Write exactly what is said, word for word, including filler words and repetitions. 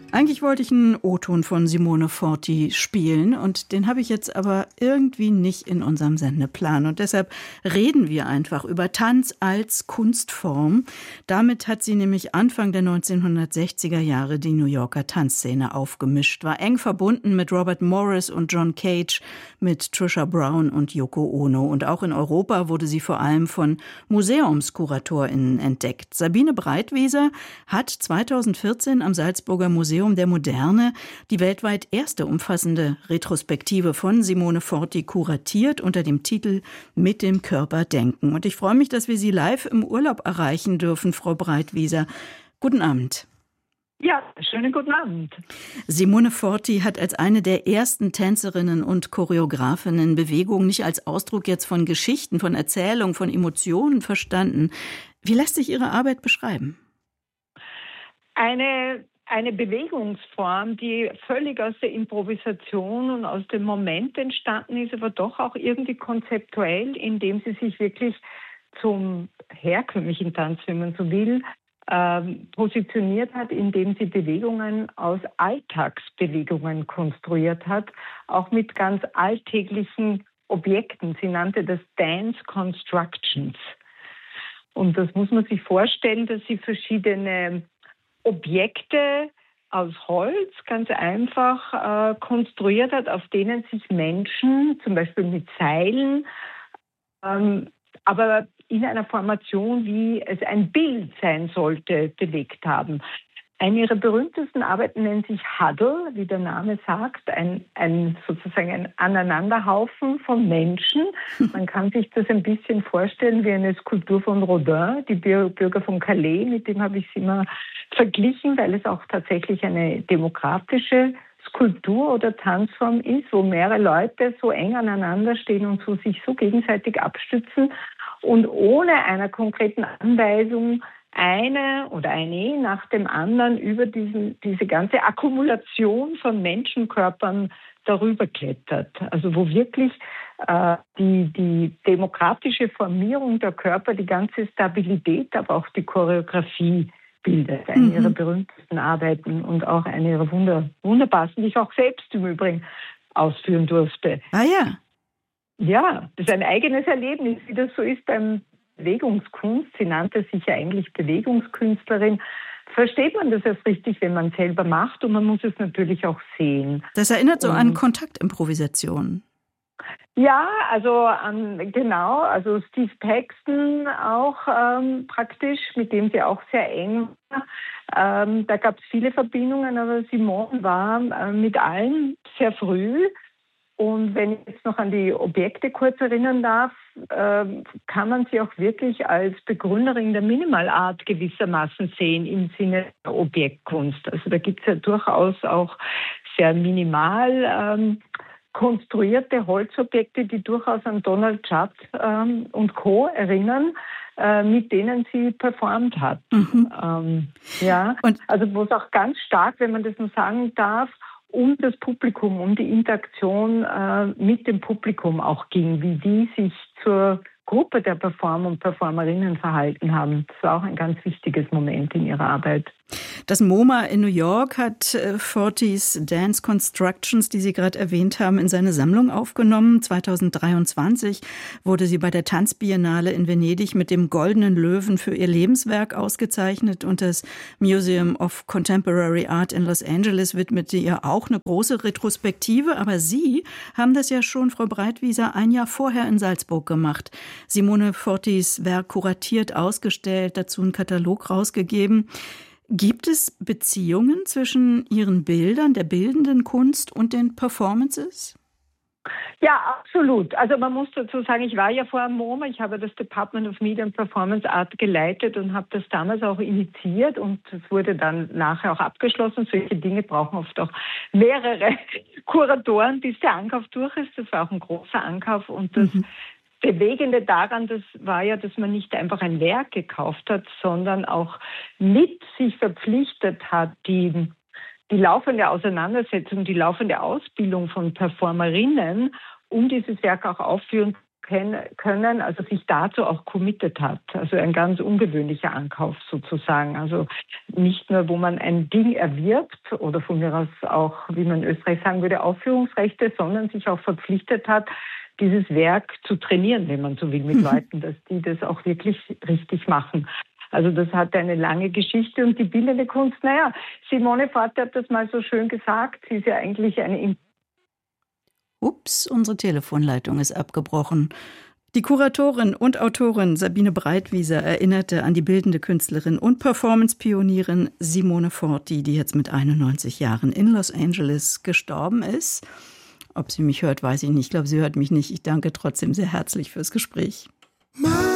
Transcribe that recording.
Eigentlich wollte ich einen O-Ton von Simone Forti spielen und den habe ich jetzt aber irgendwie nicht in unserem Sendeplan. Und deshalb reden wir einfach über Tanz als Kunstform. Damit hat sie nämlich Anfang der neunzehnhundertsechziger Jahre die New Yorker Tanzszene aufgemischt, war eng verbunden mit Robert Morris und John Cage, mit Trisha Brown und Yoko Ono. Und auch in Europa wurde sie vor allem von MuseumskuratorInnen entdeckt. Sabine Breitwieser hat zweitausendvierzehn am Salzburger Museum der Moderne die weltweit erste umfassende Retrospektive von Simone Forti kuratiert unter dem Titel Mit dem Körper denken. Und ich freue mich, dass wir Sie live im Urlaub erreichen dürfen, Frau Breitwieser. Guten Abend. Ja, schönen guten Abend. Simone Forti hat als eine der ersten Tänzerinnen und Choreografinnen Bewegung nicht als Ausdruck jetzt von Geschichten, von Erzählung, von Emotionen verstanden. Wie lässt sich Ihre Arbeit beschreiben? Eine Eine Bewegungsform, die völlig aus der Improvisation und aus dem Moment entstanden ist, aber doch auch irgendwie konzeptuell, indem sie sich wirklich zum herkömmlichen Tanz, wenn man so will, ähm, positioniert hat, indem sie Bewegungen aus Alltagsbewegungen konstruiert hat, auch mit ganz alltäglichen Objekten. Sie nannte das Dance Constructions. Und das muss man sich vorstellen, dass sie verschiedene Objekte aus Holz ganz einfach äh, konstruiert hat, auf denen sich Menschen, zum Beispiel mit Seilen, ähm, aber in einer Formation, wie es ein Bild sein sollte, bewegt haben. Eine ihrer berühmtesten Arbeiten nennt sich Huddle, wie der Name sagt, ein, ein sozusagen ein Aneinanderhaufen von Menschen. Man kann sich das ein bisschen vorstellen wie eine Skulptur von Rodin, die Bürger von Calais, mit dem habe ich es immer verglichen, weil es auch tatsächlich eine demokratische Skulptur oder Tanzform ist, wo mehrere Leute so eng aneinander stehen und so sich so gegenseitig abstützen und ohne einer konkreten Anweisung eine oder eine nach dem anderen über diesen, diese ganze Akkumulation von Menschenkörpern darüber klettert. Also wo wirklich äh, die, die demokratische Formierung der Körper, die ganze Stabilität, aber auch die Choreografie bildet. Eine mhm. ihrer berühmtesten Arbeiten und auch eine ihrer Wunder, wunderbarsten, die ich auch selbst im Übrigen ausführen durfte. Ah ja. Ja, das ist ein eigenes Erlebnis, wie das so ist beim Bewegungskunst, sie nannte sich ja eigentlich Bewegungskünstlerin, versteht man das erst richtig, wenn man es selber macht und man muss es natürlich auch sehen. Das erinnert so und, an Kontaktimprovisation. Ja, also an, genau, also Steve Paxton auch ähm, praktisch, mit dem sie auch sehr eng war. Ähm, da gab es viele Verbindungen, aber Simone war äh, mit allen sehr früh. Und wenn ich jetzt noch an die Objekte kurz erinnern darf, äh, kann man sie auch wirklich als Begründerin der Minimal Art gewissermaßen sehen im Sinne der Objektkunst. Also da gibt es ja durchaus auch sehr minimal ähm, konstruierte Holzobjekte, die durchaus an Donald Judd ähm, und Co. erinnern, äh, mit denen sie performt hat. Mhm. Ähm, ja, und also wo es auch ganz stark, wenn man das nur sagen darf, um das Publikum, um die Interaktion äh, mit dem Publikum auch ging, wie die sich zur Gruppe der Performer und Performerinnen verhalten haben. Das war auch ein ganz wichtiges Moment in ihrer Arbeit. Das MoMA in New York hat äh, Fortis Dance Constructions, die Sie gerade erwähnt haben, in seine Sammlung aufgenommen. zweitausenddreiundzwanzig wurde sie bei der Tanzbiennale in Venedig mit dem Goldenen Löwen für ihr Lebenswerk ausgezeichnet und das Museum of Contemporary Art in Los Angeles widmete ihr auch eine große Retrospektive. Aber Sie haben das ja schon, Frau Breitwieser, ein Jahr vorher in Salzburg gemacht. Simone Fortis Werk kuratiert, ausgestellt, dazu einen Katalog rausgegeben. Gibt es Beziehungen zwischen Ihren Bildern, der bildenden Kunst und den Performances? Ja, absolut. Also man muss dazu sagen, ich war ja vor am MoMA, ich habe das Department of Media and Performance Art geleitet und habe das damals auch initiiert und es wurde dann nachher auch abgeschlossen. Solche Dinge brauchen oft auch mehrere Kuratoren, bis der Ankauf durch ist. Das war auch ein großer Ankauf und das mhm. Bewegende daran, das war ja, dass man nicht einfach ein Werk gekauft hat, sondern auch mit sich verpflichtet hat, die, die laufende Auseinandersetzung, die laufende Ausbildung von Performerinnen, um dieses Werk auch aufführen können, also sich dazu auch committed hat. Also ein ganz ungewöhnlicher Ankauf sozusagen. Also nicht nur, wo man ein Ding erwirbt oder von mir aus auch, wie man in Österreich sagen würde, Aufführungsrechte, sondern sich auch verpflichtet hat, dieses Werk zu trainieren, wenn man so will, mit Leuten, dass die das auch wirklich richtig machen. Also das hat eine lange Geschichte und die bildende Kunst, naja, Simone Forti hat das mal so schön gesagt, sie ist ja eigentlich eine... Ups, unsere Telefonleitung ist abgebrochen. Die Kuratorin und Autorin Sabine Breitwieser erinnerte an die bildende Künstlerin und Performance-Pionierin Simone Forti, die jetzt mit einundneunzig Jahren in Los Angeles gestorben ist. Ob sie mich hört, weiß ich nicht. Ich glaube, sie hört mich nicht. Ich danke trotzdem sehr herzlich fürs Gespräch.